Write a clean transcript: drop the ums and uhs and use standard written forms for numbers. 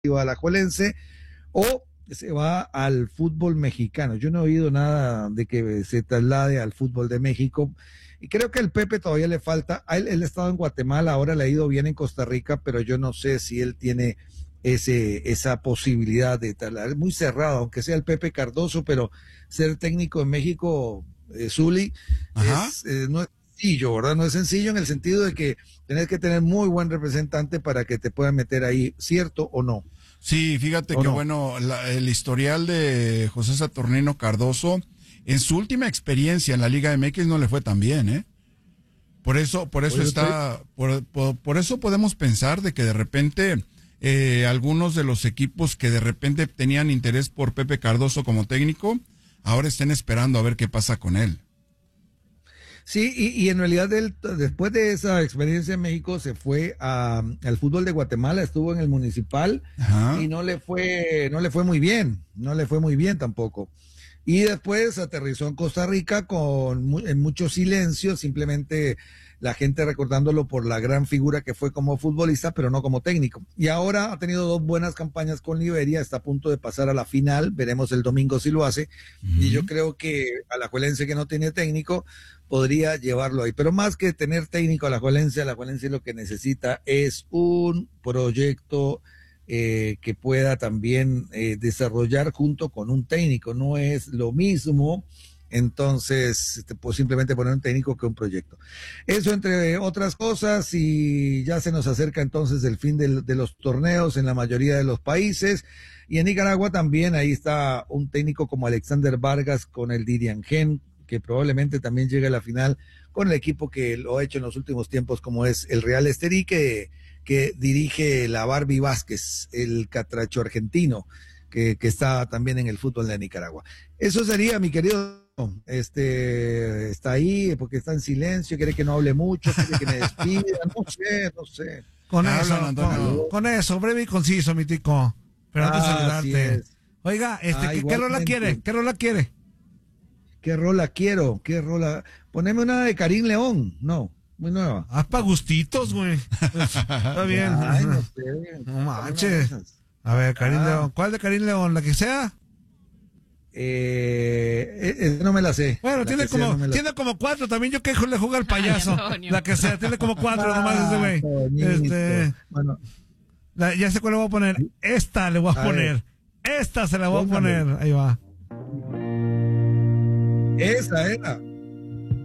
alajuelense o se va al fútbol mexicano. Yo no he oído nada de que se traslade al fútbol de México y creo que el Pepe todavía le falta. Él ha estado en Guatemala, ahora le ha ido bien en Costa Rica, pero yo no sé si él tiene esa posibilidad de trasladar. Es muy cerrado, aunque sea el Pepe Cardoso, pero ser técnico en México, Zuli, no es sencillo, ¿verdad? No es sencillo en el sentido de que tenés que tener muy buen representante para que te puedan meter ahí, ¿cierto o no? Sí, fíjate que bueno, el historial de José Saturnino Cardoso, en su última experiencia en la Liga MX no le fue tan bien, ¿eh? Por eso podemos pensar de que de repente algunos de los equipos que de repente tenían interés por Pepe Cardoso como técnico, ahora estén esperando a ver qué pasa con él. Sí, y en realidad él, después de esa experiencia en México, se fue al fútbol de Guatemala, estuvo en el Municipal. Ajá. Y no le fue muy bien tampoco. Y después aterrizó en Costa Rica en mucho silencio, simplemente la gente recordándolo por la gran figura que fue como futbolista, pero no como técnico. Y ahora ha tenido 2 buenas campañas con Liberia, está a punto de pasar a la final, veremos el domingo si lo hace. Y yo creo que alajuelense que no tiene técnico podría llevarlo ahí. Pero más que tener técnico alajuelense lo que necesita es un proyecto que pueda también desarrollar junto con un técnico. No es lo mismo, entonces, pues simplemente poner un técnico que un proyecto. Eso entre otras cosas, y ya se nos acerca entonces el fin de los torneos en la mayoría de los países. Y en Nicaragua también, ahí está un técnico como Alexander Vargas con el Diriangén, que probablemente también llegue a la final con el equipo que lo ha hecho en los últimos tiempos, como es el Real Estelí, que dirige la Barbie Vázquez, el catracho argentino, que está también en el fútbol de Nicaragua. Eso sería, mi querido, está ahí porque está en silencio, quiere que no hable mucho, quiere que me despida, no sé. Con eso, breve y conciso, mi tico. Pero antes de saludarte. Oiga, ¿qué rola quiere? ¿Qué rola quiere? ¿Qué rola quiero? ¿Qué rola? Poneme una de Karim León, no. Muy nueva. Pa' gustitos, güey. Está bien. Ay, no sé. No manches. A ver, Karim León. ¿Cuál de Karim León? ¿La que sea? No me la sé. Bueno, tiene como 4 también. Yo que le juego al payaso. La que sea, tiene como 4 nomás ese güey. Bueno. Ya sé cuál le voy a poner. Esta le voy a poner. Esta se la voy a poner. Ahí va. Esa era.